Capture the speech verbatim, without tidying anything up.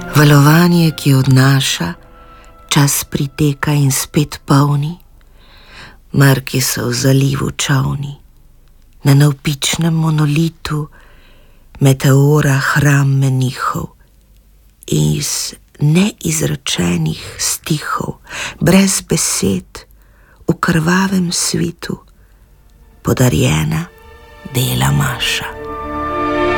Valovanje, ki odnaša, čas priteka in spet polni, mrki so v zalivu čolni, na navpičnem monolitu meteora hram menihov, iz neizrečenih stihov, brez besed, v krvavem svitu, podarjena dela Maša.